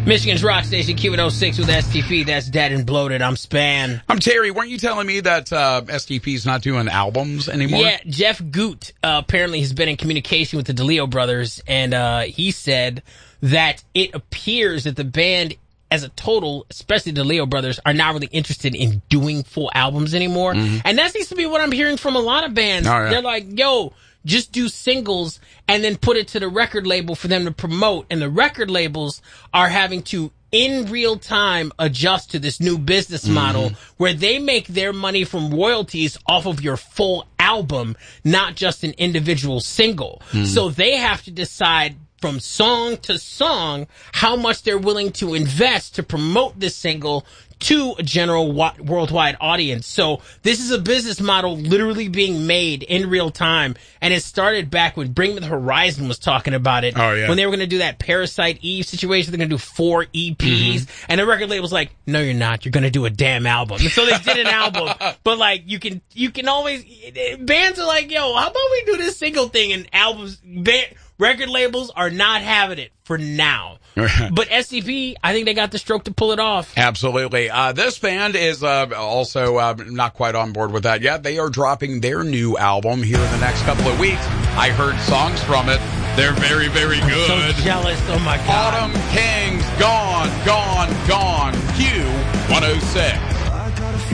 Michigan's rock station, Q106 with STP. That's Dead and Bloated. I'm Span. I'm Terry. Weren't you telling me that STP's not doing albums anymore? Yeah, Jeff Goot apparently has been in communication with the DeLeo brothers, and he said that it appears that the band as a total, especially the DeLeo brothers, are not really interested in doing full albums anymore. Mm-hmm. And that seems to be what I'm hearing from a lot of bands. Oh, yeah. They're like, yo, just do singles and then put it to the record label for them to promote. And the record labels are having to, in real time, adjust to this new business model where they make their money from royalties off of your full album, not just an individual single. So they have to decide from song to song how much they're willing to invest to promote this single to a general worldwide audience. So this is a business model literally being made in real time. And it started back when Bring Me the Horizon was talking about it. Oh, yeah. When they were going to do that Parasite Eve situation, they're going to do 4 EPs. And the record label was like, no, you're not. You're going to do a damn album. And so they did an album. But like, you can always, bands are like, yo, how about we do this single thing, and albums, record labels are not having it for now. But SCP, I think they got the stroke to pull it off. Absolutely. This band is also not quite on board with that yet. They are dropping their new album here in the next couple of weeks. I heard songs from it. They're very, very good. I'm so jealous. Oh, my God. Autumn Kings, Gone, Gone, Gone. Q106.